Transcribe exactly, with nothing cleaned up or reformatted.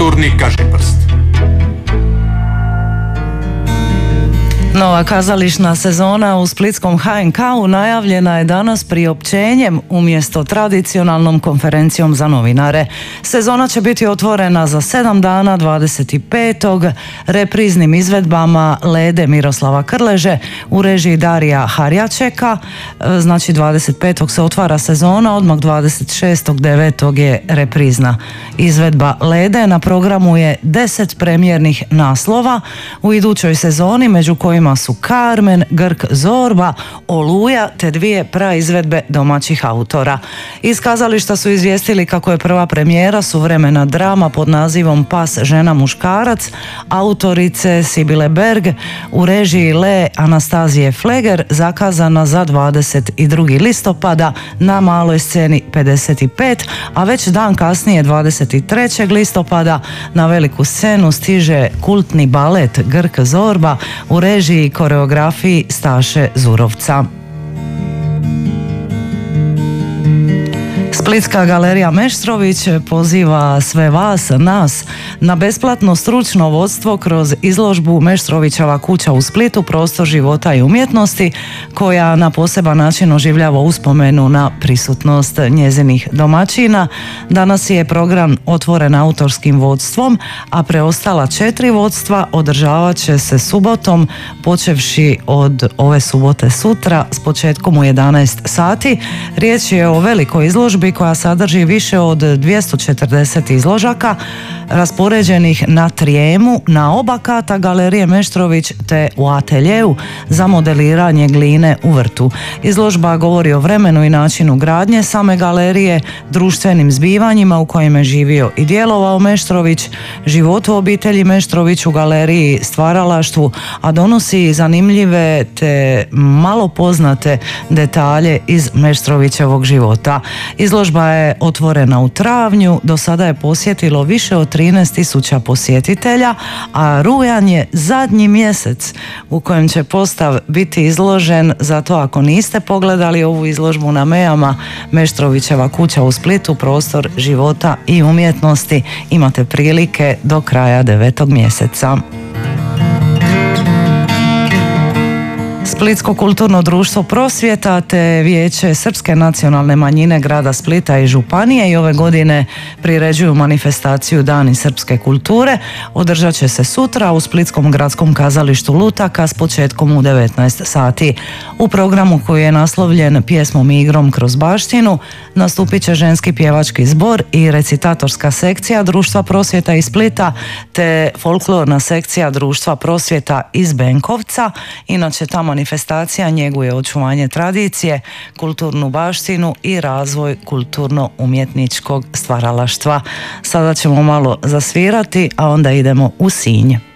Kulturni kažiprst. Nova kazališna sezona u splitskom ha en ka-u najavljena je danas priopćenjem umjesto tradicionalnom konferencijom za novinare. Sezona će biti otvorena za sedam dana, dvadeset petog repriznim izvedbama Lede Miroslava Krleže u režiji Darija Harjačeka. Znači dvadeset petog se otvara sezona, odmah dvadeset šestog devetog je reprizna izvedba Lede. Na programu je deset premijernih naslova u idućoj sezoni, među kojima su Carmen, Grk Zorba, Oluja te dvije praizvedbe domaćih autora. Iz kazališta su izvijestili kako je prva premijera suvremena drama pod nazivom Pas žena muškarac autorice Sibile Berg u režiji Le Anastazije Fleger, zakazana za dvadeset drugi listopada na maloj sceni pedeset pet, a već dan kasnije dvadeset trećeg listopada na veliku scenu stiže kultni balet Grk Zorba u režiji i koreografiji Staše Zurovca. Splitska galerija Meštrović poziva sve vas, nas, na besplatno stručno vodstvo kroz izložbu Meštrovićeva kuća u Splitu, prostor života i umjetnosti, koja na poseban način oživljava uspomenu na prisutnost njezinih domaćina. Danas je program otvoren autorskim vodstvom, a preostala četiri vodstva održavat će se subotom, počevši od ove subote sutra s početkom u jedanaest sati. Riječ je o velikoj izložbi koja sadrži više od dvjesto četrdeset izložaka raspoređenih na trijemu, na oba kata galerije Meštrović te u ateljeu za modeliranje gline u vrtu. Izložba govori o vremenu i načinu gradnje same galerije, društvenim zbivanjima u kojima je živio i djelovao Meštrović, životu obitelji Meštrović u galeriji, stvaralaštvu, a donosi zanimljive te malo poznate detalje iz Meštrovićevog života. Izložba je otvorena u travnju, do sada je posjetilo više od trinaest tisuća posjetitelja, a rujan je zadnji mjesec u kojem će postav biti izložen. Zato ako niste pogledali ovu izložbu na Mejama, Meštrovićeva kuća u Splitu, prostor života i umjetnosti, imate prilike do kraja devetog mjeseca. Splitsko kulturno društvo Prosvjeta te Vijeće Srpske nacionalne manjine grada Splita i županije i ove godine priređuju manifestaciju Dani srpske kulture. Održat će se sutra u Splitskom gradskom kazalištu Lutaka s početkom u devetnaest sati. U programu koji je naslovljen Pjesmom i igrom kroz baštinu nastupit će ženski pjevački zbor i recitatorska sekcija Društva Prosvjeta iz Splita te folklorna sekcija Društva Prosvjeta iz Benkovca. Inače ta manifestacija njeguje očuvanje tradicije, kulturnu baštinu i razvoj kulturno-umjetničkog stvaralaštva. Sada ćemo malo zasvirati, a onda idemo u Sinj.